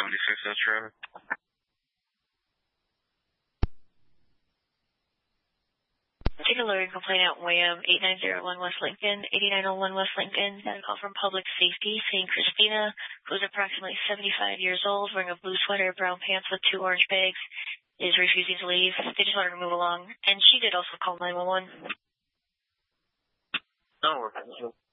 76 traffic. Take a lowering complaint out WAM 8901 West Lincoln, 8901 West Lincoln. Got a call from Public Safety saying Christina, who is approximately 75 years old, wearing a blue sweater, brown pants with 2 orange bags, is refusing to leave. They just want her to move along. And she did also call 911. No,